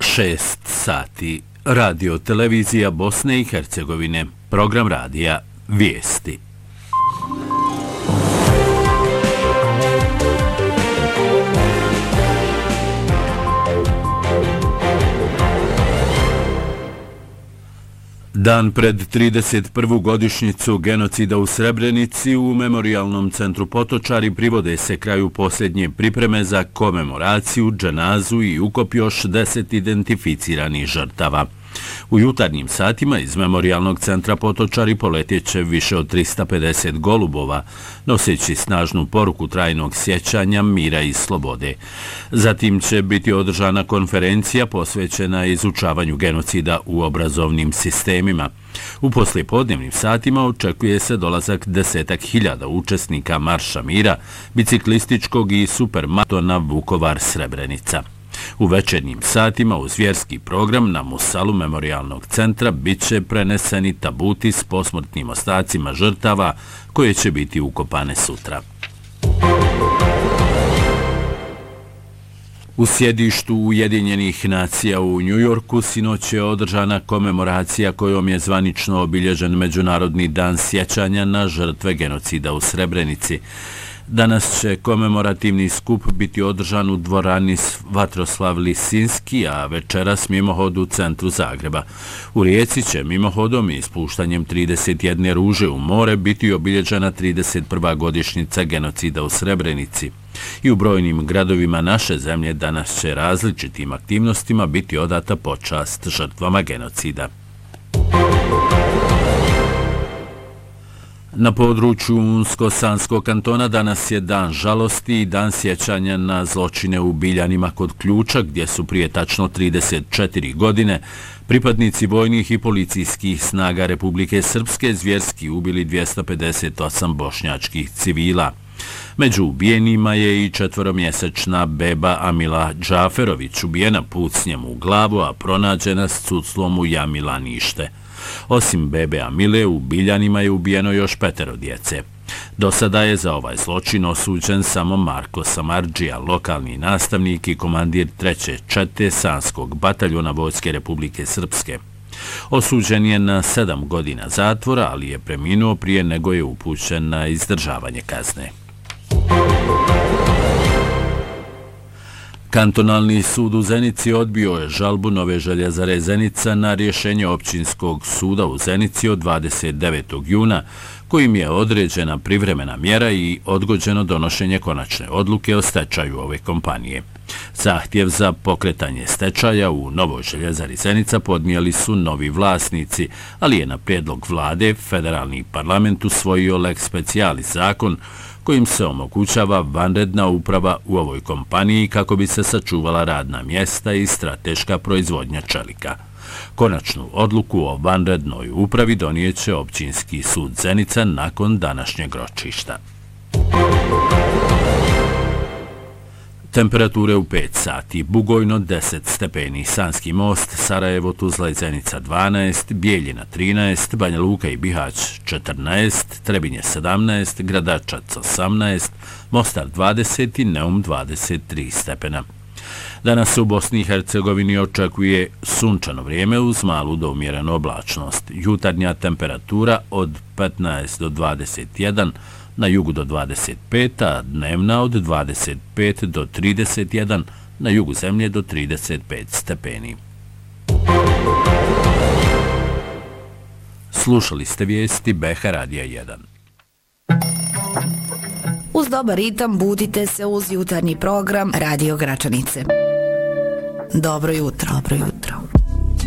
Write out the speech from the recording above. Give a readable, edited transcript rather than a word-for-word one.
6 sati. Radio televizija Bosne i Hercegovine. Program radija Vijesti. Dan pred 31. godišnjicu genocida u Srebrenici u Memorijalnom centru Potočari privode se kraju posljednje pripreme za komemoraciju, dženazu i ukop još 10 identificiranih žrtava. U jutarnjim satima iz Memorijalnog centra Potočari poletjeće više od 350 golubova, noseći snažnu poruku trajnog sjećanja, mira i slobode. Zatim će biti održana konferencija posvećena izučavanju genocida u obrazovnim sistemima. U poslijepodnevnim satima očekuje se dolazak 10.000 učesnika Marša mira, biciklističkog i supermaratona Vukovar-Srebrenica. U večernjim satima uz vjerski program na musalu Memorijalnog centra bit će preneseni tabuti s posmrtnim ostacima žrtava koje će biti ukopane sutra. U sjedištu Ujedinjenih nacija u Njujorku sinoć je održana komemoracija kojom je zvanično obilježen Međunarodni dan sjećanja na žrtve genocida u Srebrenici. Danas će komemorativni skup biti održan u dvorani Vatroslav Lisinski, a večeras mimohod u centru Zagreba. U Rijeci će mimohodom i ispuštanjem 31 ruže u more biti obilježena 31. godišnjica genocida u Srebrenici. I u brojnim gradovima naše zemlje danas će različitim aktivnostima biti odata počast žrtvama genocida. Na području Unsko-Sanskog kantona danas je dan žalosti i dan sjećanja na zločine u Biljanima kod Ključa, gdje su prije tačno 34 godine pripadnici vojnih i policijskih snaga Republike Srpske zvjerski ubili 258 bošnjačkih civila. Među ubijenima je i 4-mjesečna beba Amila Džaferović, ubijena pucnjem u glavu, a pronađena s cuclom u jami Lanište. Osim bebe Amile, u Biljanima je ubijeno još 5 djece. Do sada je za ovaj zločin osuđen samo Marko Samardžija, lokalni nastavnik i komandir 3. čete Sanskog bataljona Vojske Republike Srpske. Osuđen je na 7 godina zatvora, ali je preminuo prije nego je upućen na izdržavanje kazne. Kantonalni sud u Zenici odbio je žalbu Nove željezare Zenica na rješenje općinskog suda u Zenici od 29. juna, kojim je određena privremena mjera i odgođeno donošenje konačne odluke o stečaju ove kompanije. Zahtjev za pokretanje stečaja u Novoj željezari Zenica podnijeli su novi vlasnici, ali je na prijedlog vlade federalni parlament usvojio lex specialis zakon kojim se omogućava vanredna uprava u ovoj kompaniji kako bi se sačuvala radna mjesta i strateška proizvodnja čelika. Konačnu odluku o vanrednoj upravi donijeće općinski sud Zenica nakon današnjeg ročišta. Temperature u 5 sati, Bugojno 10 stepeni, Sanski most, Sarajevo, Tuzla i Zenica 12, Bijeljina 13, Banja Luka i Bihać 14, Trebinje 17, Gradačac 18, Mostar 20 i Neum 23 stepena. Danas u Bosni i Hercegovini očekuje sunčano vrijeme uz malu do umjerenu oblačnost. Jutarnja temperatura od 15 do 21, na jugu do 25, a dnevna od 25 do 31, na jugu zemlje do 35 stepeni. Slušali ste vijesti BH Radija 1. Uz dobar ritam budite se uz jutarnji program Radio Gračanice. Dobro jutro. Dobro jutro.